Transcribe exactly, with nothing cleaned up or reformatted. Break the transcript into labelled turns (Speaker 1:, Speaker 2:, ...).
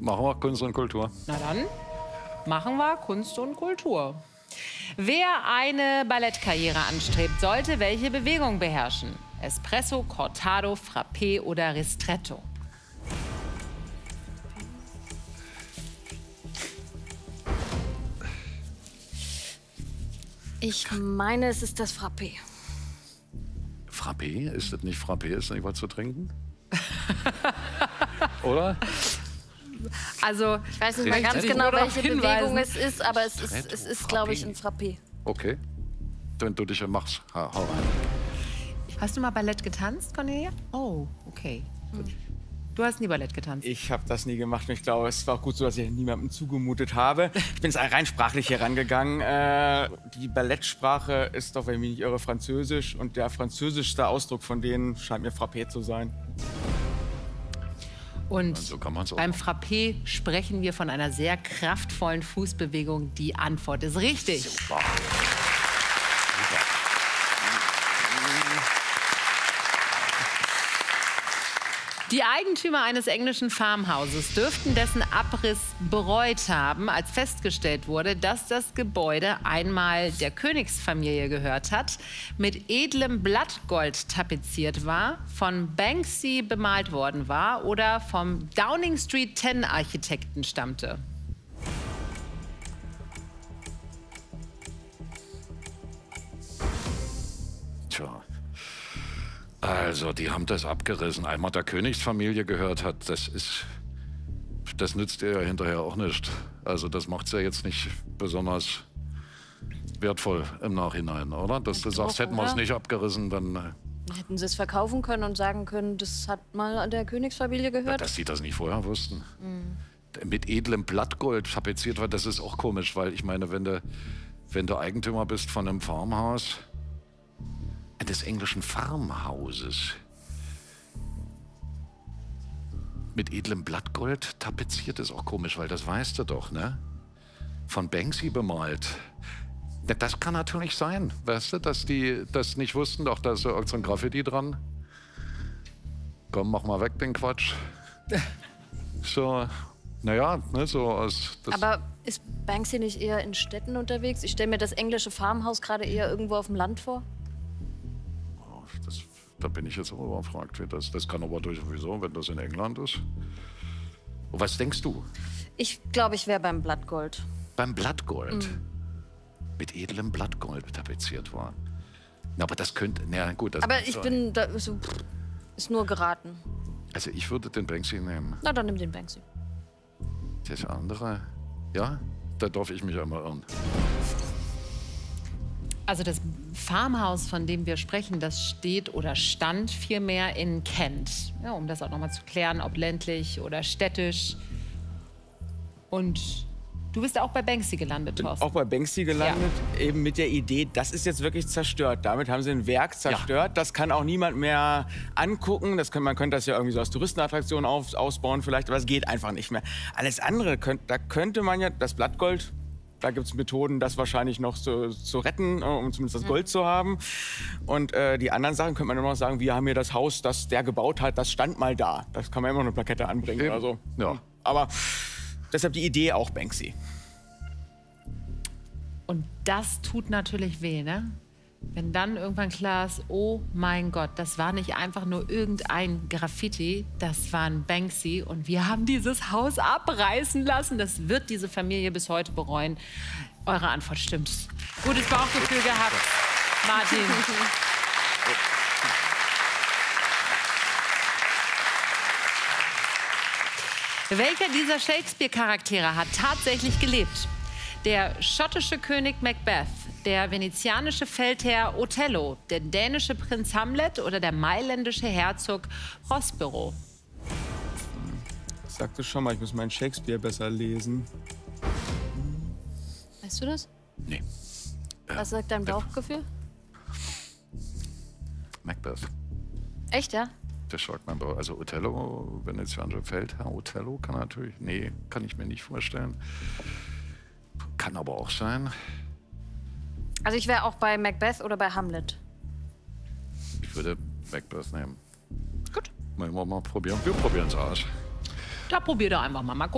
Speaker 1: Machen wir Kunst und Kultur.
Speaker 2: Na dann machen wir Kunst und Kultur. Wer eine Ballettkarriere anstrebt, sollte welche Bewegung beherrschen? Espresso, Cortado, Frappé oder Ristretto?
Speaker 3: Ich meine, es ist das Frappé.
Speaker 1: Frappé? Ist das nicht Frappé? Ist das nicht was zu trinken? Oder?
Speaker 3: Also, ich weiß nicht mehr ganz
Speaker 2: ich
Speaker 3: genau,
Speaker 2: würde
Speaker 3: welche
Speaker 2: auch hinweisen.
Speaker 3: Bewegung es ist, aber es ist,
Speaker 1: Ristretto,
Speaker 3: es ist
Speaker 1: Frappé.
Speaker 3: glaube ich, ein Frappé.
Speaker 1: Okay. Wenn du dich ja machst, hau hau rein.
Speaker 2: Hast du mal Ballett getanzt, Cornelia? Oh, okay. Gut. Du hast nie Ballett getanzt.
Speaker 4: Ich habe das nie gemacht und ich glaube, es war auch gut so, dass ich niemandem zugemutet habe. Ich bin rein sprachlich herangegangen. Äh, die Ballettsprache ist doch, wenn ich mich nicht irre, Französisch. Und der französischste Ausdruck von denen scheint mir Frappé zu sein.
Speaker 2: Und
Speaker 1: So kann man's auch
Speaker 2: beim
Speaker 1: machen.
Speaker 2: Frappé sprechen wir von einer sehr kraftvollen Fußbewegung. Die Antwort ist richtig.
Speaker 1: Super.
Speaker 2: Die Eigentümer eines englischen Farmhauses dürften dessen Abriss bereut haben, als festgestellt wurde, dass das Gebäude einmal der Königsfamilie gehört hat, mit edlem Blattgold tapeziert war, von Banksy bemalt worden war oder vom Downing Street zehn Architekten stammte.
Speaker 1: Tja. Also, die haben das abgerissen. Einmal der Königsfamilie gehört hat, das ist. Das nützt ihr ja hinterher auch nicht. Also, das macht es ja jetzt nicht besonders wertvoll im Nachhinein, oder? Dass du sagst,
Speaker 3: Doch,
Speaker 1: hätten wir es
Speaker 3: oder?
Speaker 1: nicht abgerissen, dann. äh,
Speaker 3: Hätten sie es verkaufen können und sagen können, das hat mal der Königsfamilie gehört?
Speaker 1: Dass sie das nicht vorher wussten. Mit edlem Blattgold tapeziert wird, das ist auch komisch, weil ich meine, wenn du, wenn du Eigentümer bist von einem Farmhaus, des englischen Farmhauses, mit edlem Blattgold tapeziert, ist auch komisch, weil das weißt du doch, ne? Von Banksy bemalt. Ja, das kann natürlich sein, weißt du, dass die das nicht wussten, doch da ist so irgend so ein Graffiti dran. Komm, mach mal weg den Quatsch. So, naja, ne, so aus... Das
Speaker 3: Aber ist Banksy nicht eher in Städten unterwegs? Ich stelle mir das englische Farmhaus gerade eher irgendwo auf dem Land vor.
Speaker 1: Das, da bin ich jetzt auch überfragt. Wie das, das kann aber durch sowieso, wenn das in England ist. Und was denkst du?
Speaker 3: Ich glaube, ich wäre beim Blattgold.
Speaker 1: Beim Blattgold. Mit edlem Blattgold tapeziert war. Na, aber das könnte. Na gut, das
Speaker 3: Aber ich bin da so, pff, ist nur geraten.
Speaker 1: Also ich würde den Banksy nehmen.
Speaker 3: Na, dann nimm den Banksy.
Speaker 1: Das andere. Ja, da darf ich mich einmal irren.
Speaker 2: Also das Farmhaus, von dem wir sprechen, das steht oder stand vielmehr in Kent. Ja, um das auch noch mal zu klären, ob ländlich oder städtisch. Und du bist auch bei Banksy gelandet, Thorsten.
Speaker 4: Auch bei Banksy gelandet, eben mit der Idee, das ist jetzt wirklich zerstört. Damit haben sie ein Werk zerstört. Das kann auch niemand mehr angucken. Das kann, man könnte das ja irgendwie so als Touristenattraktion auf, ausbauen vielleicht, aber es geht einfach nicht mehr. Alles andere, könnt, da könnte man ja das Blattgold... Da gibt es Methoden, das wahrscheinlich noch zu, zu retten, um zumindest das Gold zu haben. Und äh, die anderen Sachen könnte man immer noch sagen, wir haben hier das Haus, das der gebaut hat, das stand mal da. Das kann man immer noch eine Plakette anbringen
Speaker 1: Eben.
Speaker 4: oder so.
Speaker 1: Ja.
Speaker 4: Aber deshalb die Idee auch Banksy.
Speaker 2: Und das tut natürlich weh, ne? Wenn dann irgendwann klar ist, oh mein Gott, das war nicht einfach nur irgendein Graffiti, das war ein Banksy und wir haben dieses Haus abreißen lassen. Das wird diese Familie bis heute bereuen. Eure Antwort stimmt. Gutes Bauchgefühl gehabt, Martin. Welcher dieser Shakespeare-Charaktere hat tatsächlich gelebt? Der schottische König Macbeth, der venezianische Feldherr Othello, der dänische Prinz Hamlet oder der mailändische Herzog Prospero?
Speaker 4: Ich sagte schon mal, ich muss meinen Shakespeare besser lesen.
Speaker 3: Weißt du das?
Speaker 1: Nee.
Speaker 3: Was sagt dein Bauchgefühl?
Speaker 1: Macbeth.
Speaker 3: Echt, ja?
Speaker 1: Das sagt mein Bauch. Also Othello, venezianischer Feldherr. Othello kann natürlich. Nee, kann ich mir nicht vorstellen. Kann aber auch sein.
Speaker 3: Also ich wäre auch bei Macbeth oder bei Hamlet.
Speaker 1: Ich würde Macbeth nehmen.
Speaker 3: Gut.
Speaker 1: Wollen wir mal probieren? Wir probieren es aus.
Speaker 2: Da probier doch einfach mal. Mal gucken.